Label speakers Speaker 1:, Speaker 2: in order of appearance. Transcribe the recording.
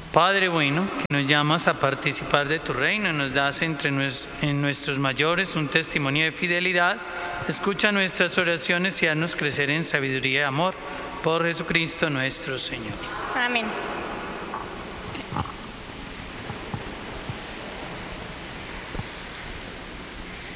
Speaker 1: Padre bueno, que nos llamas a participar de tu reino, nos das en nuestros mayores un testimonio de fidelidad, escucha nuestras oraciones y haznos crecer en sabiduría y amor. Por Jesucristo nuestro Señor.
Speaker 2: Amén.